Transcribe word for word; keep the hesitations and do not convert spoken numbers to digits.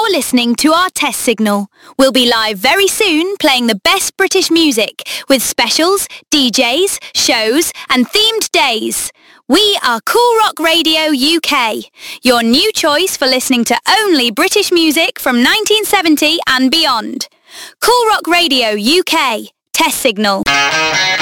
for listening to our test signal. We'll be live very soon playing the best British music with specials, D Js, shows and themed days. We are Cool Rock Radio U K, your new choice for listening to only British music from nineteen seventy and beyond. Cool Rock Radio U K, test signal.